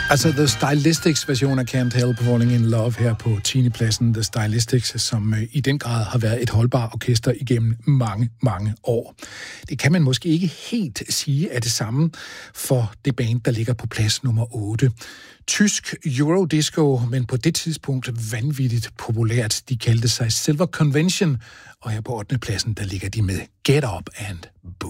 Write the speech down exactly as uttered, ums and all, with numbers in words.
Altså The Stylistics version af Can't Help Falling in Love her på tiende pladsen. The Stylistics, som i den grad har været et holdbart orkester igennem mange, mange år. Det kan man måske ikke helt sige er det samme for det band, der ligger på plads nummer otte. Tysk Eurodisco, men på det tidspunkt vanvittigt populært. De kaldte sig Silver Convention, og her på ottende pladsen, der ligger de med Get Up and Boogie.